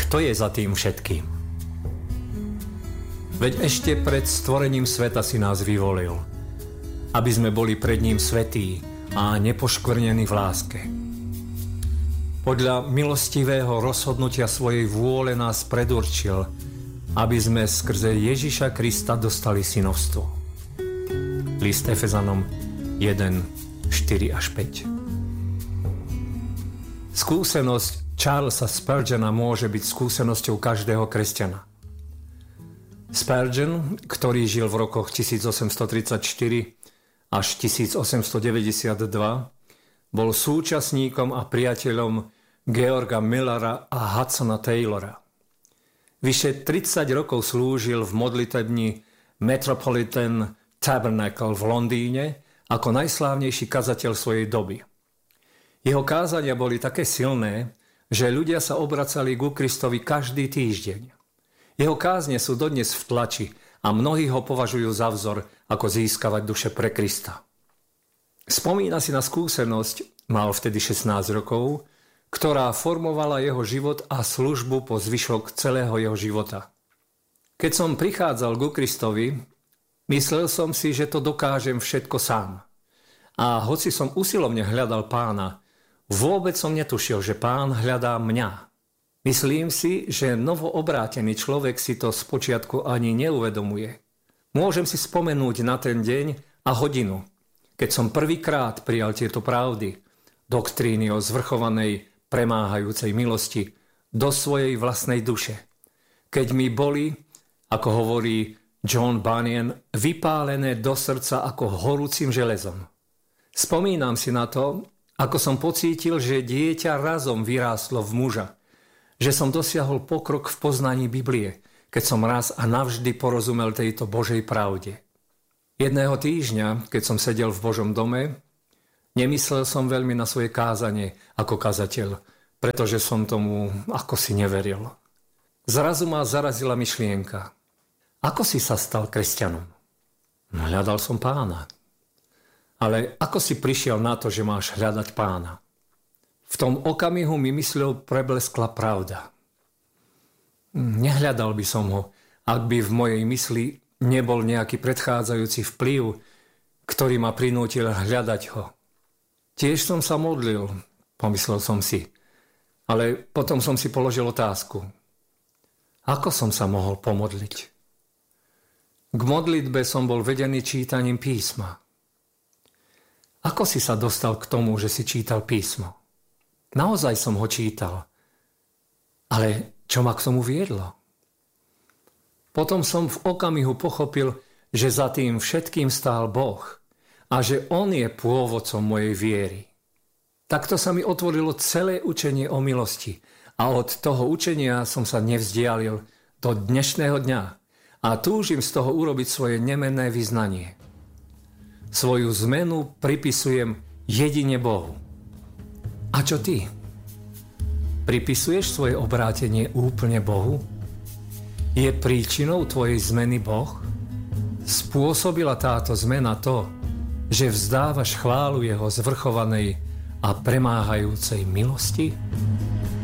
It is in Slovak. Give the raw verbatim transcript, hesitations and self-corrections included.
kto je za tým všetkým? Veď ešte pred stvorením sveta si nás vyvolil, aby sme boli pred ním svätí a nepoškvrnení v láske. Podľa milostivého rozhodnutia svojej vôle nás predurčil, aby sme skrze Ježiša Krista dostali synovstvo. List Efezanom jeden, štyri až päť. Skúsenosť Charlesa Spurgeona môže byť skúsenosťou každého kresťana. Spurgeon, ktorý žil v rokoch tisícosemstotridsaťštyri až tisícosemstodeväťdesiatdva, bol súčasníkom a priateľom Georga Millera a Hudsona Taylora. Vyše tridsať rokov slúžil v modlitebni Metropolitan Tabernacle v Londýne ako najslávnejší kazateľ svojej doby. Jeho kázania boli také silné, že ľudia sa obracali ku Kristovi každý týždeň. Jeho kázne sú dodnes v tlači a mnohí ho považujú za vzor, ako získavať duše pre Krista. Spomína si na skúsenosť, mal vtedy šestnásť rokov, ktorá formovala jeho život a službu po zvyšok celého jeho života. Keď som prichádzal ku Kristovi, myslel som si, že to dokážem všetko sám. A hoci som usilovne hľadal Pána, vôbec som netušil, že Pán hľadá mňa. Myslím si, že novoobrátený človek si to spočiatku ani neuvedomuje. Môžem si spomenúť na ten deň a hodinu, keď som prvýkrát prijal tieto pravdy, doktríny o zvrchovanej, premáhajúcej milosti do svojej vlastnej duše. Keď mi boli, ako hovorí John Bunyan, vypálené do srdca ako horúcim železom. Spomínam si na to, ako som pocítil, že dieťa razom vyrástlo v muža, že som dosiahol pokrok v poznaní Biblie, keď som raz a navždy porozumel tejto Božej pravde. Jedného týždňa, keď som sedel v Božom dome, nemyslel som veľmi na svoje kázanie ako kazateľ, pretože som tomu ako si neveril. Zrazu ma zarazila myšlienka. Ako si sa stal kresťanom? Hľadal som Pána. Ale ako si prišiel na to, že máš hľadať Pána? V tom okamihu mi mysľou prebleskla pravda. Nehľadal by som ho, ak by v mojej mysli nebol nejaký predchádzajúci vplyv, ktorý ma prinútil hľadať ho. Tiež som sa modlil, pomyslel som si, ale potom som si položil otázku. Ako som sa mohol pomodliť? K modlitbe som bol vedený čítaním písma. Ako si sa dostal k tomu, že si čítal písmo? Naozaj som ho čítal. Ale čo ma k tomu viedlo? Potom som v okamihu pochopil, že za tým všetkým stál Boh a že On je pôvodcom mojej viery. Takto sa mi otvorilo celé učenie o milosti a od toho učenia som sa nevzdialil do dnešného dňa a túžim z toho urobiť svoje nemenné vyznanie. Svoju zmenu pripisujem jedine Bohu. A čo ty? Pripisuješ svoje obrátenie úplne Bohu? Je príčinou tvojej zmeny Boh? Spôsobila táto zmena to, že vzdávaš chválu jeho zvrchovanej a premáhajúcej milosti?